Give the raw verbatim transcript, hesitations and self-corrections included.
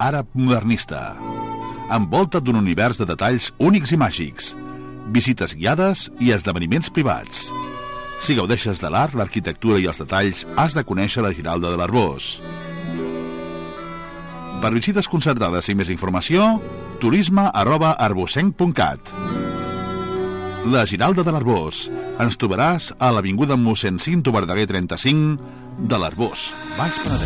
àrab modernista. Envolta d'un univers de detalls únics i màgics, visites guiades i esdeveniments privats. Si gaudeixes de l'art, l'arquitectura i els detalls, has de conèixer la Giralda de l'Arboç. Per visites concertades i més informació, turisme arroba arbocenc punt cat. La Giralda de l'Arboç. Ens trobaràs a l'avinguda mossèn Cinto Verdaguer trenta-cinc de l'Arboç, Baix Penedès.